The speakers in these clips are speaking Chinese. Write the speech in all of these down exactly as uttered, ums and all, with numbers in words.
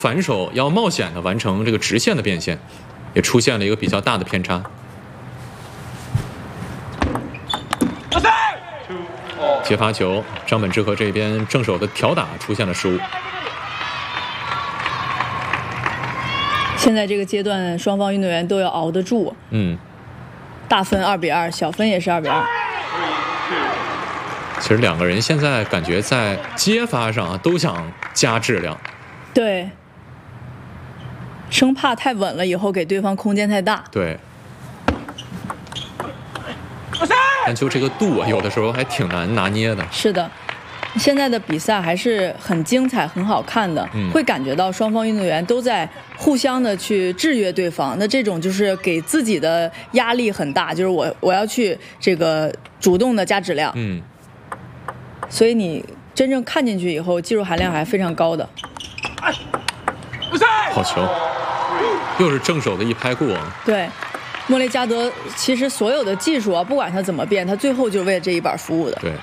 反手要冒险的完成这个直线的变现，也出现了一个比较大的偏差。接发球，张本智和这边正手的挑打出现了失误。 现在这个阶段，双方运动员都要熬得住。 嗯， 大分二比二，小分也是二比二。 其实两个人现在感觉在接发上啊都想加质量。 对，生怕太稳了，以后给对方空间太大。 对。但就这个度啊，有的时候还挺难拿捏的。 是的，现在的比赛还是很精彩、很好看的，嗯、会感觉到双方运动员都在互相的去制约对方。那这种就是给自己的压力很大，就是我我要去这个主动的加质量。 嗯。 所以你真正看进去以后，技术含量还非常高的。 好球，又是正手的一拍过。 对。莫雷加德其实所有的技术啊，不管他怎么变，他最后就为这一板服务的。 对。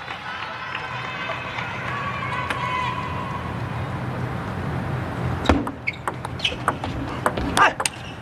哎，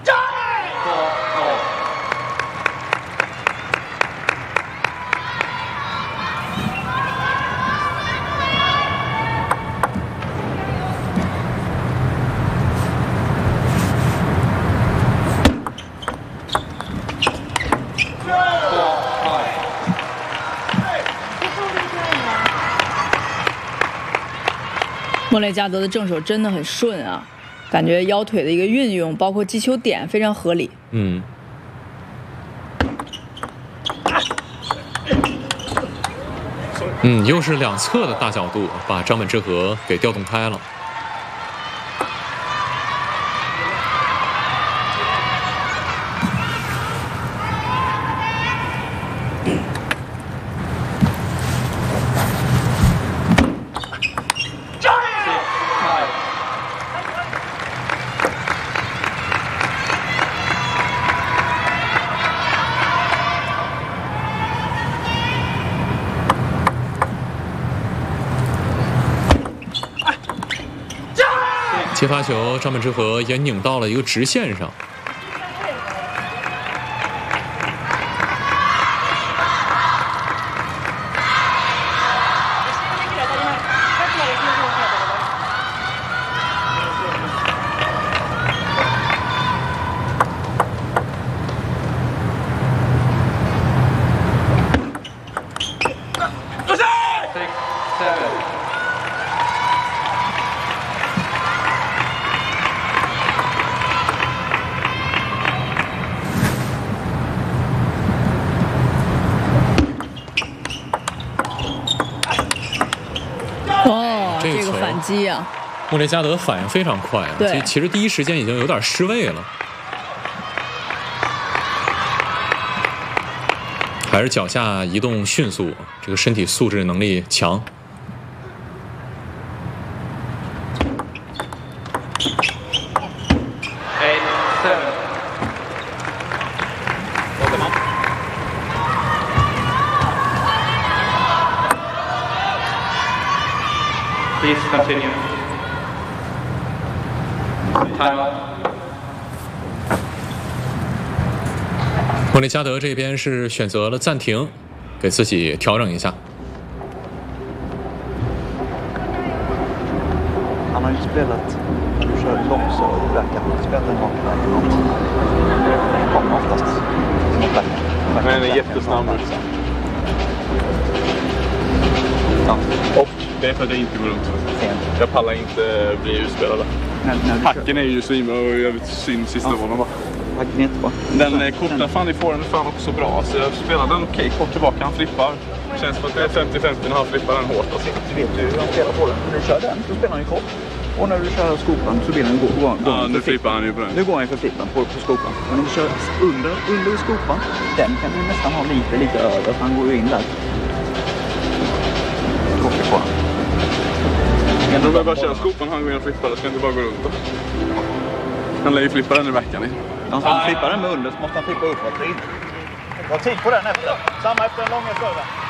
莫雷加德的正手真的很顺啊，感觉腰腿的一个运用，包括击球点非常合理。 嗯。嗯，又是两侧的大角度，把张本智和给调动开了。接发球，张本智和也拧到了一个直线上。 反击啊！ 莫雷加德反应非常快啊， 对， 其实第一时间已经有点失位了，还是脚下移动迅速，这个身体素质能力强。 Please continue. Time out. 莫雷加德这边是选择了暂停，给自己调整一下。 Han har ju spelat, när du kör långserv i backhand, han spelar en bakväg eller något. Kommer oftast mot backhand. Men en jättesnabb ut. Ja. Och det är för att jag inte går runt. Jag pallar inte bli utspelad. Hacken är ju svimma och jag vet synd sista bollen bara. Hacken är jättebra. Den korten fan i formen är fan också bra. Så jag spelade den okej kort tillbaka. Han flippar. Känns som att det är femtio femtio när han flippar den hårt. Alltså. Du vet ju hur han spelar på den. När du kör den så spelar han ju kort. Och när du kör skopan så vill han gå. gå, gå ja, nu flippar han ju på den. Nu går han ju för flippen på, på skopan. Men om du kör under, under skopan, den kan du nästan ha lite, lite över. För han går ju in där. Tråkigt på honom. Jag tror bara köra skopan, han går in och flippar. Det ska inte bara gå runt. Han lär ju flippa den i backan i. Om han flippar den med under så måste han flippa uppåt. Du har tid på den efter. Samma efter den långa serven.